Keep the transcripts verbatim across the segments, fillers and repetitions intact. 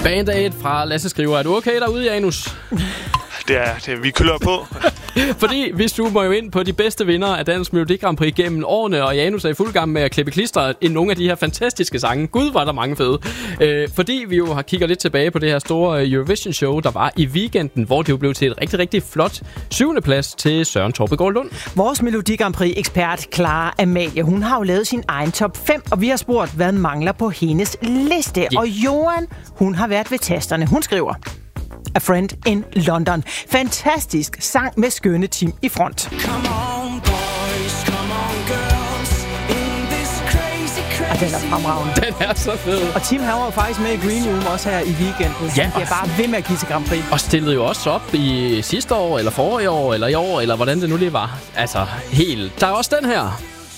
Band Aid fra Lasse skriver, er du okay derude, Janus? Det er, det er vi køler på. Fordi vi zoomer jo ind på de bedste vindere af Dansk Melodi Grand Prix gennem årene, og Janus er i fuld gang med at klippe klister i nogle af de her fantastiske sange. Gud, var der mange fede. Øh, fordi vi jo har kigget lidt tilbage på det her store Eurovision-show, der var i weekenden, hvor det jo blev til et rigtig, rigtig flot syvende plads til Søren Torpegaard Lund. Vores Melodi Grand Prix-ekspert, Clara Amalie, hun har jo lavet sin egen top fem, og vi har spurgt, hvad mangler på hendes liste. Yeah. Og Johan, hun har været ved tasterne. Hun skriver: A Friend in London. Fantastisk sang med skønne team i front. Come on, boys, come on, girls, in this crazy, crazy... Og den er fremragende. Den er så fed. Og Tim han var faktisk med i Green Room også her i weekenden. Ja, han bliver bare ved med at give til Grand Prix. Og stillede jo også op i sidste år, eller forrige år, eller i år, eller hvordan det nu lige var. Altså, helt. Der er også den her.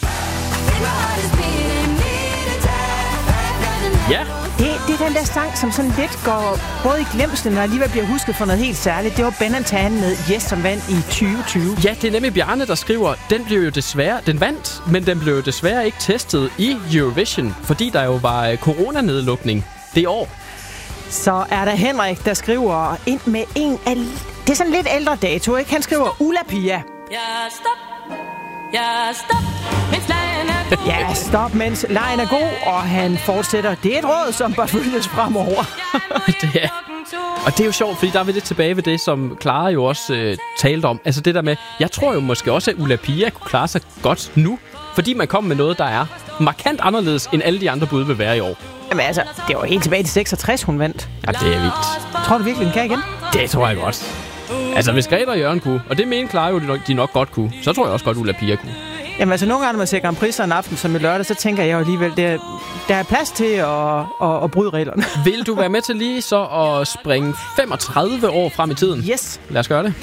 Ja. Det, det er den der sang, som sådan lidt går både i glemslen og alligevel bliver husket for noget helt særligt. Det var Ben and Tan med Yes, som vandt i tyve tyve. Ja, det er nemlig Bjarne, der skriver, den blev jo desværre, den vandt, men den blev jo desværre ikke testet i Eurovision, fordi der jo var coronanedlukning det år. Så er der Henrik, der skriver ind med en af... Det er sådan lidt ældre dato, ikke? Han skriver Ulla Pia. Ja, stop. Ja, stop. Mens lejen er god. Ja, stop, mens lejen er god. Og han fortsætter. Det er et råd, som bør følges fremover. Det er. Og det er jo sjovt, fordi der er vi lidt tilbage ved det, som Clara jo også øh, talte om. Altså det der med, jeg tror jo måske også, at Ulla Pia kunne klare sig godt nu. Fordi man kom med noget, der er markant anderledes, end alle de andre bud vil være i år. Jamen altså, det var helt tilbage til seksogtres, hun vandt. Ja, det er vildt. Tror du virkelig, den kan igen? Det tror jeg godt. Altså, hvis Greta og Jørgen kunne, og det mener Clara jo, de nok, de nok godt kunne, så tror jeg også godt, Ulla Pia kunne. Jamen altså, nogle gange, når man ser Grand Prix en aften som i lørdag, så tænker jeg jo alligevel, der, der er plads til at, at, at bryde reglerne. Vil du være med til lige så at springe femogtredive år frem i tiden? Yes. Lad os gøre det.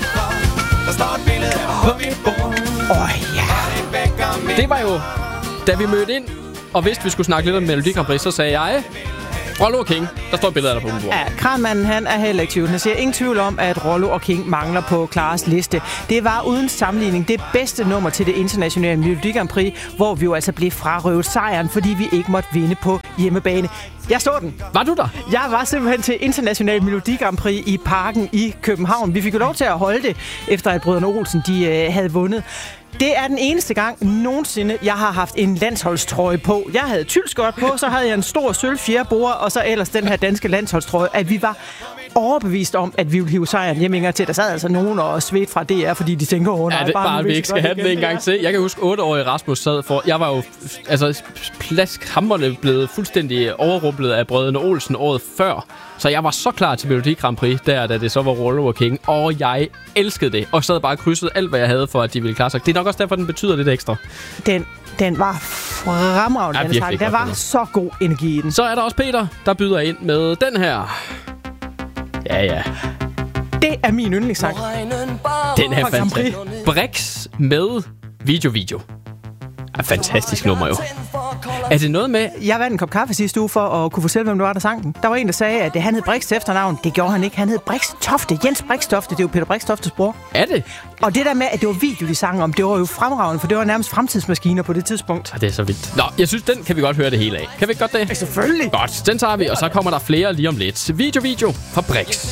Åh, oh, ja. Det var jo, da vi mødte ind, og vidste, vi skulle snakke lidt om Melodi Grand Prix, så sagde jeg... Rollo og King, der står billeder der på min bord. Ja, Kranmanden, han er heller ikke tvivl. Han siger ingen tvivl om, at Rollo og King mangler på Claras liste. Det var uden sammenligning det bedste nummer til det internationale Melodi Grand Prix, hvor vi jo altså blev frarøvet sejren, fordi vi ikke måtte vinde på hjemmebane. Jeg så den. Var du der? Jeg var simpelthen til international Melodi Grand Prix i Parken i København. Vi fik jo lov til at holde det, efter at brødrene Olsen de, øh, havde vundet. Det er den eneste gang nogensinde, jeg har haft en landsholdstrøje på. Jeg havde tylskørt på, så havde jeg en stor sølv fjerdebord, og så ellers den her danske landsholdstrøje, at vi var overbevist om, at vi ville hive sejren hjem til. Der sad altså nogen og svedt fra D R, fordi de tænker, åh nej, ja, det bare, bare vi ikke skal have den en gang til. Jeg kan huske, otteårige Rasmus sad for... Jeg var jo altså plaskhamrende blevet fuldstændig overrumplet af brødrene Olsen året før. Så jeg var så klar til Melodi Grand Prix, der da det så var Rollo og King. Og jeg elskede det. Og sad bare og krydsede alt, hvad jeg havde for, at de ville klare sig. Det er nok også derfor, den betyder lidt ekstra. Den, den var fremragende. Ja, den der var så god energi i den. Så er der også Peter, der byder ind med den her... Ja, ja. Det er min yndlingssang. Den er fantastisk. Brix med video-video. Er fantastisk nummer jo. Er det noget med... Jeg vandt en kop kaffe sidste uge for at kunne fortælle, hvem det var, der sang den. Der var en, der sagde, at han hed Brix til efternavn. Det gjorde han ikke. Han hed Brix Tofte. Jens Brix Tofte. Det er jo Peter Brix Toftes bror. Er det? Og det der med, at det var video, de sang om, det var jo fremragende, for det var nærmest fremtidsmaskiner på det tidspunkt. Ja, det er så vildt. Nå, jeg synes, den kan vi godt høre det hele af. Kan vi ikke godt det? Ja, selvfølgelig. Godt, den tager vi, og så kommer der flere lige om lidt. Video-video fra Brix.